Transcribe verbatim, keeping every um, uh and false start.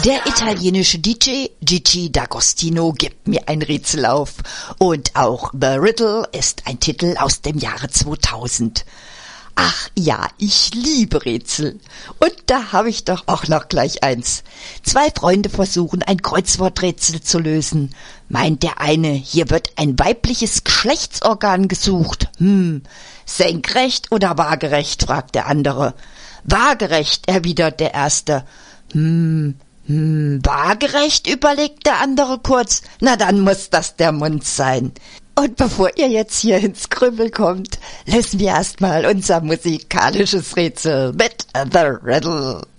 Der italienische D J Gigi D'Agostino gibt mir ein Rätsel auf. Und auch The Riddle ist ein Titel aus dem Jahre zweitausend. Ach ja, ich liebe Rätsel. Und da habe ich doch auch noch gleich eins. Zwei Freunde versuchen, ein Kreuzworträtsel zu lösen. Meint der eine, hier wird ein weibliches Geschlechtsorgan gesucht. Hm, senkrecht oder waagerecht, fragt der andere. Waagerecht, erwidert der erste. Hm, hm, waagerecht, überlegt der andere kurz. Na, dann muss das der Mund sein. Und bevor ihr jetzt hier ins Grübel kommt, lösen wir erstmal unser musikalisches Rätsel mit The Riddle.